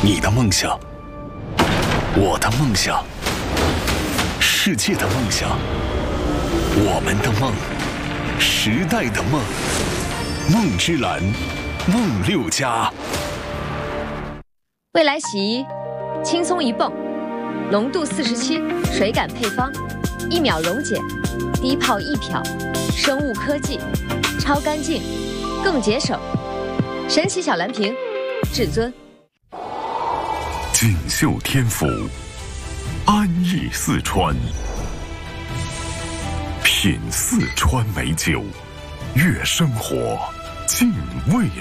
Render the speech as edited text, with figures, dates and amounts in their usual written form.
你的梦想，我的梦想，世界的梦想，我们的梦，时代的梦，梦之蓝，梦六家。 未来洗衣，轻松一泵，浓度47，水感配方，1秒溶解，低泡易漂，生物科技，超干净，更节省。神奇小蓝瓶，至尊。 锦绣天府，安逸四川，品四川美酒，悦生活，敬未